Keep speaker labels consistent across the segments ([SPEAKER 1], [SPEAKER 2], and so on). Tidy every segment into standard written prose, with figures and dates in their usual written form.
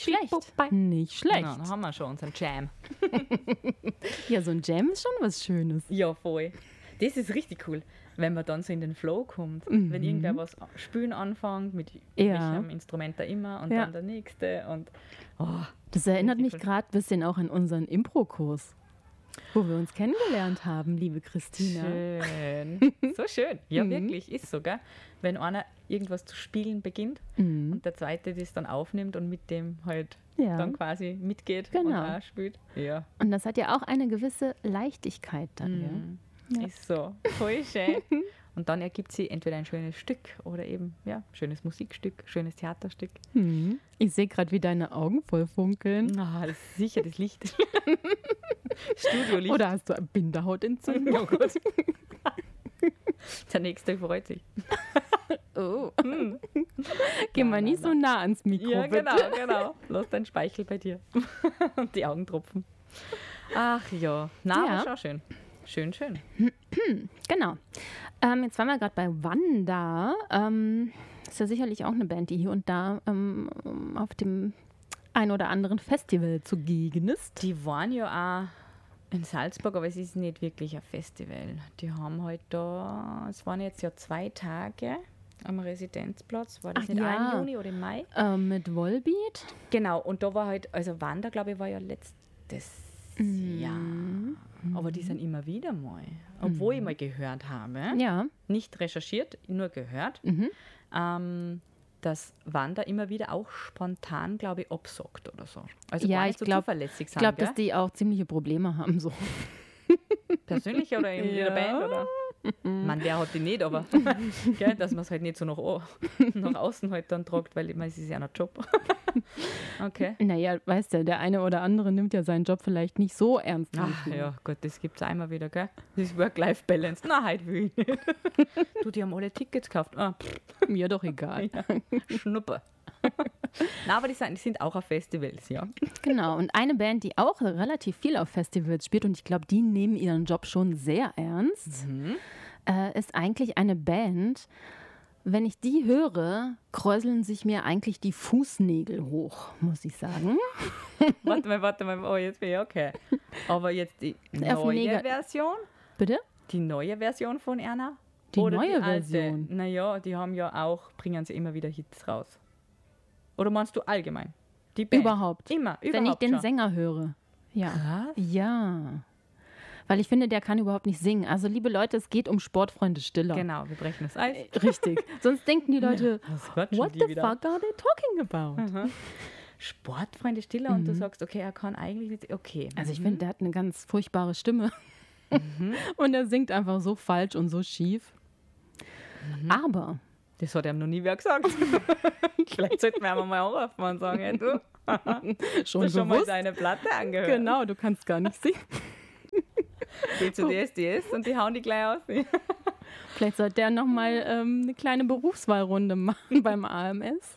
[SPEAKER 1] Nicht schlecht. Nicht schlecht.
[SPEAKER 2] Na, dann haben wir schon unseren Jam.
[SPEAKER 1] Ja, so ein Jam ist schon was Schönes.
[SPEAKER 2] Ja, voll. Das ist richtig cool, wenn man dann so in den Flow kommt. Wenn irgendwer was spielen anfängt, mit welchem Instrument da immer und dann der nächste. Und,
[SPEAKER 1] das erinnert mich
[SPEAKER 2] cool.
[SPEAKER 1] gerade ein bisschen auch an unseren Impro-Kurs, wo wir uns kennengelernt haben, liebe Christina.
[SPEAKER 2] Schön. So schön. Ja, wirklich, ist so, gell? Wenn einer irgendwas zu spielen beginnt und der Zweite das dann aufnimmt und mit dem halt dann quasi mitgeht und auch spielt. Ja.
[SPEAKER 1] Und das hat ja auch eine gewisse Leichtigkeit dann, ja.
[SPEAKER 2] Ist so. Voll schön. Und dann ergibt sie entweder ein schönes Stück oder eben, schönes Musikstück, schönes Theaterstück.
[SPEAKER 1] Ich sehe gerade, wie deine Augen voll funkeln.
[SPEAKER 2] Das ist sicher das Licht. Studiolicht.
[SPEAKER 1] Oder hast du eine Bindehautentzündung?
[SPEAKER 2] Oh Gott. Der Nächste freut sich.
[SPEAKER 1] Oh. Geh mal nicht so nah ans Mikro,
[SPEAKER 2] Ja,
[SPEAKER 1] bitte.
[SPEAKER 2] genau. Lass deinen Speichel bei dir. Und die Augen tropfen. Ach ja. Aber schon schön. Schön.
[SPEAKER 1] Genau. Jetzt waren wir gerade bei Wanda. Ist ja sicherlich auch eine Band, die hier und da auf dem ein oder anderen Festival zugegen ist.
[SPEAKER 2] Die waren ja auch in Salzburg, aber es ist nicht wirklich ein Festival. Die haben halt da, es waren jetzt ja 2 Tage am Residenzplatz. War das nicht im Juni oder im Mai?
[SPEAKER 1] Mit Volbeat.
[SPEAKER 2] Genau, und da war halt, also Wanda, glaube ich, war ja letztes Jahr. Aber die sind immer wieder mal. Obwohl ich mal gehört habe, nicht recherchiert, nur gehört, dass Wanda immer wieder auch spontan, glaube ich, absagt oder so. Also gar nicht so zuverlässig sind.
[SPEAKER 1] Ich glaube, dass die auch ziemliche Probleme haben. So.
[SPEAKER 2] Persönlich oder in der Band? Oder? Man, wer hat die nicht, aber gell, dass man es halt nicht so nach außen halt dann tragt, weil ich meine, es ist ja ein Job. Okay.
[SPEAKER 1] Naja, weißt du, der eine oder andere nimmt ja seinen Job vielleicht nicht so ernst.
[SPEAKER 2] Ach ja, Gott, das gibt es einmal wieder, gell? Das ist Work-Life-Balance. Na, heute will ich nicht. Du, die haben alle Tickets gekauft.
[SPEAKER 1] Mir doch egal.
[SPEAKER 2] Ja. Schnupper. Na, aber die sind auch auf Festivals, ja.
[SPEAKER 1] Genau, und eine Band, die auch relativ viel auf Festivals spielt, und ich glaube, die nehmen ihren Job schon sehr ernst, ist eigentlich eine Band. Wenn ich die höre, kräuseln sich mir eigentlich die Fußnägel hoch, muss ich sagen.
[SPEAKER 2] Warte mal. Oh, jetzt bin ich okay. Aber jetzt die neue Version?
[SPEAKER 1] Bitte?
[SPEAKER 2] Die neue Version von Erna?
[SPEAKER 1] Die
[SPEAKER 2] oder
[SPEAKER 1] neue
[SPEAKER 2] die alte?
[SPEAKER 1] Version?
[SPEAKER 2] Naja, die haben ja auch, bringen sie immer wieder Hits raus. Oder meinst du allgemein? Die Band?
[SPEAKER 1] Überhaupt.
[SPEAKER 2] Immer,
[SPEAKER 1] Wenn ich den
[SPEAKER 2] schon.
[SPEAKER 1] Sänger höre. Ja.
[SPEAKER 2] Krass.
[SPEAKER 1] Ja. Weil ich finde, der kann überhaupt nicht singen. Also, liebe Leute, es geht um Sportfreunde Stiller.
[SPEAKER 2] Genau, wir brechen das Eis.
[SPEAKER 1] Richtig. Sonst denken die Leute,
[SPEAKER 2] Ja,
[SPEAKER 1] what the fuck are they talking about?
[SPEAKER 2] Sportfreunde Stiller und du sagst, okay, er kann eigentlich nicht, okay.
[SPEAKER 1] Also ich finde, der hat eine ganz furchtbare Stimme. Und er singt einfach so falsch und so schief. Aber
[SPEAKER 2] Das hat ihm noch nie wer gesagt. Vielleicht sollten wir mal anrufen und sagen, hey, du,
[SPEAKER 1] schon
[SPEAKER 2] hast schon mal
[SPEAKER 1] gewusst?
[SPEAKER 2] seine Platte angehört.
[SPEAKER 1] Genau, du kannst gar nicht singen.
[SPEAKER 2] Geh zu DSDS und die hauen die gleich aus.
[SPEAKER 1] Vielleicht sollte der nochmal eine kleine Berufswahlrunde machen beim AMS.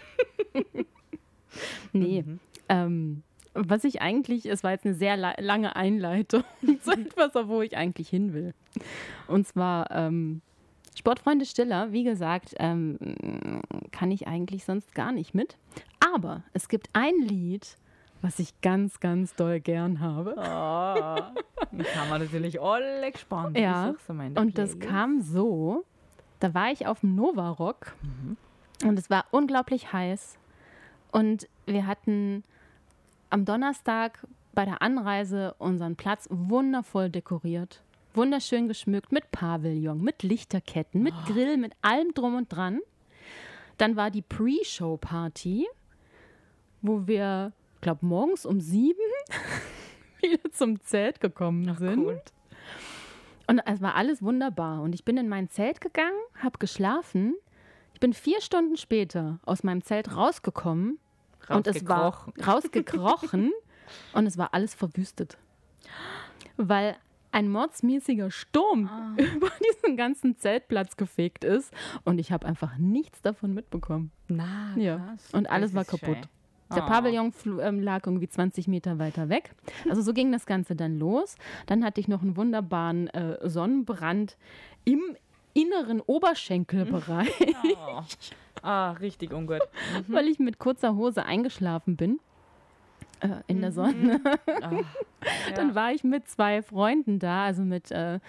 [SPEAKER 1] Nee, was ich eigentlich, es war jetzt eine sehr lange Einleitung zu etwas, wo ich eigentlich hin will. Und zwar Sportfreunde Stiller, wie gesagt, kann ich eigentlich sonst gar nicht mit. Aber es gibt ein Lied, was ich ganz, ganz doll gern habe.
[SPEAKER 2] Da haben wir natürlich alle gespannt.
[SPEAKER 1] Ja,
[SPEAKER 2] Ich sag's mal in der
[SPEAKER 1] und das
[SPEAKER 2] Playlist.
[SPEAKER 1] kam so, da war ich auf dem Nova Rock und es war unglaublich heiß. Und wir hatten am Donnerstag bei der Anreise unseren Platz wundervoll dekoriert. Wunderschön geschmückt mit Pavillon, mit Lichterketten, mit Grill, mit allem drum und dran. Dann war die Pre-Show-Party, wo wir, ich glaube, morgens um 7 wieder zum Zelt gekommen sind.
[SPEAKER 2] Cool.
[SPEAKER 1] Und es war alles wunderbar. Und ich bin in mein Zelt gegangen, habe geschlafen. Ich bin 4 Stunden später aus meinem Zelt rausgekommen. Und es war rausgekrochen und es war alles verwüstet. Weil ein mordsmäßiger Sturm über diesen ganzen Zeltplatz gefegt ist und ich habe einfach nichts davon mitbekommen.
[SPEAKER 2] Na,
[SPEAKER 1] Ja.
[SPEAKER 2] krass.
[SPEAKER 1] Und alles
[SPEAKER 2] Das
[SPEAKER 1] war
[SPEAKER 2] ist
[SPEAKER 1] kaputt.
[SPEAKER 2] schön.
[SPEAKER 1] Der
[SPEAKER 2] Oh.
[SPEAKER 1] Pavillon lag irgendwie 20 Meter weiter weg. Also so ging das Ganze dann los. Dann hatte ich noch einen wunderbaren Sonnenbrand im inneren Oberschenkelbereich,
[SPEAKER 2] richtig ungut.
[SPEAKER 1] weil ich mit kurzer Hose eingeschlafen bin in der Sonne. Dann war ich mit 2 Freunden da, also mit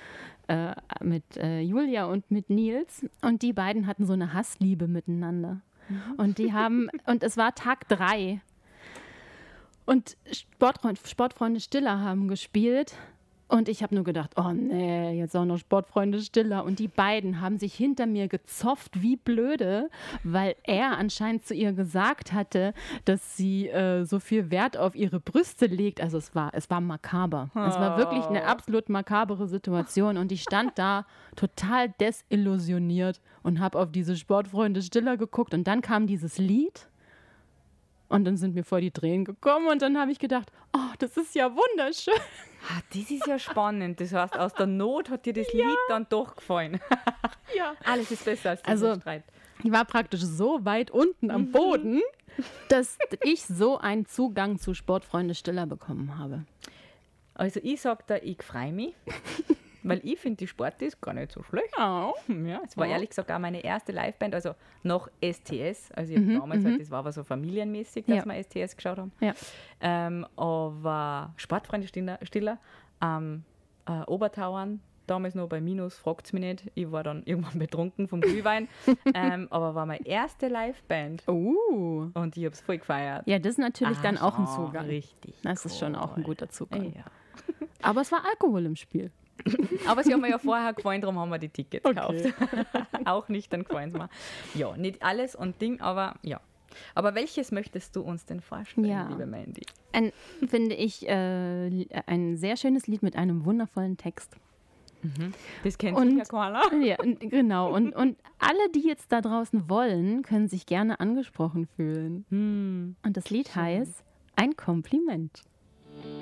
[SPEAKER 1] Julia und mit Nils, und die beiden hatten so eine Hassliebe miteinander. Und es war Tag 3 und Sportfreunde Stiller haben gespielt. Und ich habe nur gedacht, oh nee, jetzt auch noch Sportfreunde Stiller. Und die beiden haben sich hinter mir gezofft wie blöde, weil er anscheinend zu ihr gesagt hatte, dass sie so viel Wert auf ihre Brüste legt. Also es war makaber. Es war wirklich eine absolut makabere Situation. Und ich stand da total desillusioniert und habe auf diese Sportfreunde Stiller geguckt. Und dann kam dieses Lied. Und dann sind mir voll die Tränen gekommen. Und dann habe ich gedacht, oh, das ist ja wunderschön.
[SPEAKER 2] Das ist ja spannend. Das heißt, aus der Not hat dir das Lied dann doch gefallen.
[SPEAKER 1] Ja.
[SPEAKER 2] Alles ist besser als dieser Streit.
[SPEAKER 1] Ich war praktisch so weit unten am Boden, dass ich so einen Zugang zu Sportfreunde Stiller bekommen habe.
[SPEAKER 2] Also ich sage da, ich freue mich, weil ich finde, die Sport ist gar nicht so schlecht.
[SPEAKER 1] Oh.
[SPEAKER 2] Ja, es war ehrlich gesagt auch meine erste Liveband, also nach STS. Also ich habe damals, halt, das war aber so familienmäßig, dass wir STS geschaut haben.
[SPEAKER 1] Ja.
[SPEAKER 2] Aber Sportfreunde Stiller, Obertauern, damals noch bei Minus, fragt es mich nicht. Ich war dann irgendwann betrunken vom Glühwein. Aber war meine erste Liveband. Und ich habe es voll gefeiert.
[SPEAKER 1] Ja, das ist natürlich dann auch ein Zugang.
[SPEAKER 2] Richtig.
[SPEAKER 1] Das ist schon auch ein guter Zugang.
[SPEAKER 2] Ja.
[SPEAKER 1] Aber es war Alkohol im Spiel.
[SPEAKER 2] Aber sie haben mir ja vorher gefallen, darum haben wir die Tickets gekauft. Auch nicht, dann gefallen sie mir. Ja, nicht alles und Ding, aber ja. Aber welches möchtest du uns denn vorstellen, liebe Mandy?
[SPEAKER 1] Finde ich ein sehr schönes Lied mit einem wundervollen Text.
[SPEAKER 2] Das kennt sich ja keiner.
[SPEAKER 1] Ja, genau. Und alle, die jetzt da draußen wollen, können sich gerne angesprochen fühlen. Und das Lied heißt Ein Kompliment.